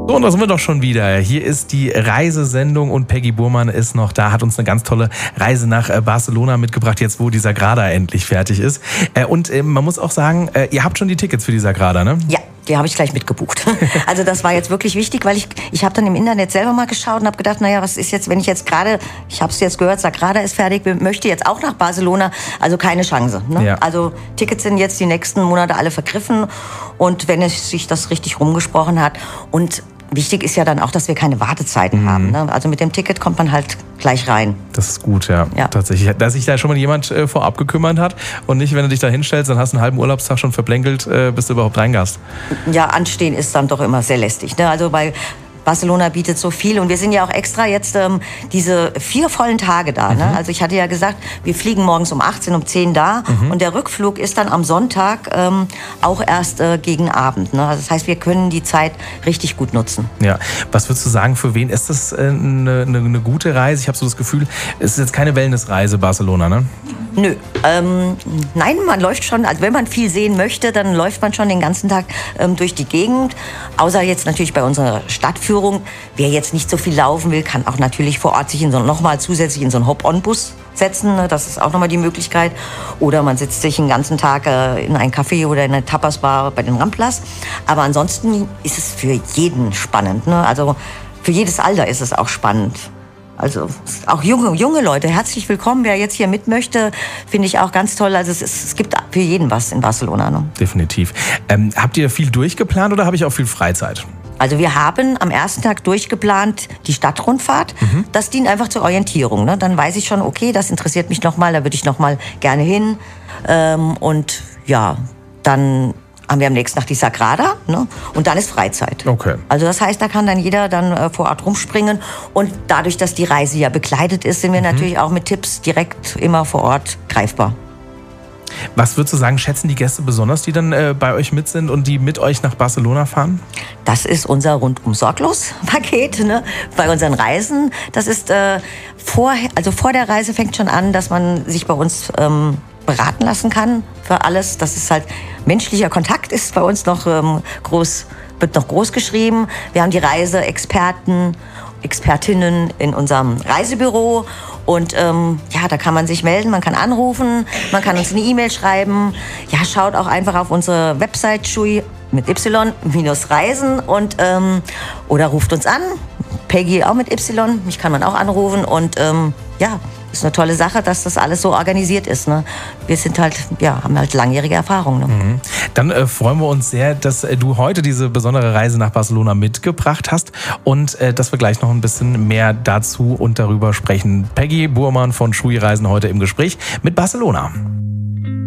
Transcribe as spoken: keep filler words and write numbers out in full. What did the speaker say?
So, und da sind wir doch schon wieder. Hier ist die Reisesendung und Peggy Burmann ist noch da, hat uns eine ganz tolle Reise nach Barcelona mitgebracht, jetzt wo die Sagrada endlich fertig ist. Und man muss auch sagen, ihr habt schon die Tickets für die Sagrada, ne? Ja. Die habe ich gleich mitgebucht. Also das war jetzt wirklich wichtig, weil ich ich habe dann im Internet selber mal geschaut und habe gedacht, naja, was ist jetzt, wenn ich jetzt gerade, ich habe es jetzt gehört, Sagrada ist fertig, möchte jetzt auch nach Barcelona, also keine Chance. Ne? Ja. Also Tickets sind jetzt die nächsten Monate alle vergriffen und wenn es sich das richtig rumgesprochen hat und wichtig ist ja dann auch, dass wir keine Wartezeiten mhm. haben. Ne? Also mit dem Ticket kommt man halt gleich rein. Das ist gut, ja. ja. Tatsächlich. Dass sich da schon mal jemand äh, vorab gekümmert hat und nicht, wenn du dich da hinstellst, dann hast du einen halben Urlaubstag schon verblänkelt, äh, bis du überhaupt reingehst. Ja, anstehen ist dann doch immer sehr lästig. Ne? Also bei Barcelona bietet so viel und wir sind ja auch extra jetzt ähm, diese vier vollen Tage da. Ne? Mhm. Also ich hatte ja gesagt, wir fliegen morgens um achtzehn, um zehn da mhm. und der Rückflug ist dann am Sonntag ähm, auch erst äh, gegen Abend. Ne? Also das heißt, wir können die Zeit richtig gut nutzen. Ja, was würdest du sagen, für wen ist das äh, eine, eine, eine gute Reise? Ich habe so das Gefühl, es ist jetzt keine Wellnessreise Barcelona, ne? Nö, ähm, nein, man läuft schon, also wenn man viel sehen möchte, dann läuft man schon den ganzen Tag ähm, durch die Gegend. Außer jetzt natürlich bei unserer Stadtführung. Wer jetzt nicht so viel laufen will, kann auch natürlich vor Ort sich in so, nochmal zusätzlich in so einen Hop-on-Bus setzen. Ne? Das ist auch nochmal die Möglichkeit. Oder man setzt sich den ganzen Tag äh, in ein Café oder in eine Tapasbar bei den Ramplas. Aber ansonsten ist es für jeden spannend. Ne? Also für jedes Alter ist es auch spannend. Also auch junge, junge Leute, herzlich willkommen. Wer jetzt hier mit möchte, finde ich auch ganz toll. Also es, ist, es gibt für jeden was in Barcelona. Ne? Definitiv. Ähm, habt ihr viel durchgeplant oder habe ich auch viel Freizeit? Also wir haben am ersten Tag durchgeplant die Stadtrundfahrt. Mhm. Das dient einfach zur Orientierung. Ne? Dann weiß ich schon, okay, das interessiert mich nochmal, da würde ich nochmal gerne hin. Ähm, und ja, dann haben wir am nächsten Tag die Sagrada, ne? Und dann ist Freizeit. Okay. Also das heißt, da kann dann jeder dann äh, vor Ort rumspringen. Und dadurch, dass die Reise ja begleitet ist, sind wir mhm. natürlich auch mit Tipps direkt immer vor Ort greifbar. Was würdest du sagen, schätzen die Gäste besonders, die dann äh, bei euch mit sind und die mit euch nach Barcelona fahren? Das ist unser Rundum-Sorglos-Paket, ne? Bei unseren Reisen. Das ist äh, vor, also vor der Reise fängt schon an, dass man sich bei uns ähm, beraten lassen kann für alles. Das ist halt menschlicher Kontakt ist bei uns noch ähm, groß, wird noch groß geschrieben. Wir haben die Reiseexperten, Expertinnen in unserem Reisebüro und ähm, ja, da kann man sich melden, man kann anrufen, man kann uns eine E-Mail schreiben. Ja, schaut auch einfach auf unsere Website Schui mit Y minus Reisen und ähm, oder ruft uns an. Peggy auch mit Y, mich kann man auch anrufen und ähm, ja, ist eine tolle Sache, dass das alles so organisiert ist. Ne? Wir sind halt, ja, haben halt langjährige Erfahrung. Ne? Mhm. Dann äh, freuen wir uns sehr, dass äh, du heute diese besondere Reise nach Barcelona mitgebracht hast und äh, dass wir gleich noch ein bisschen mehr dazu und darüber sprechen. Peggy Burmann von Schui Reisen heute im Gespräch mit Barcelona.